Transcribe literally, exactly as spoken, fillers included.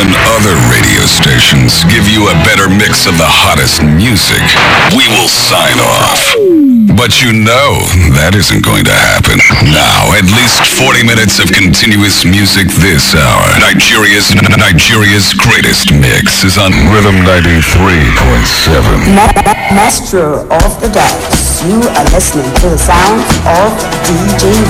when other radio stations give you a better mix of the hottest music, we will sign off. But you know that isn't going to happen. Now, at least forty minutes of continuous music this hour. Nigeria's Nigeria's greatest mix is on Rhythm ninety-three point seven. Ma- Master of the Decks. You are listening to the sound of D J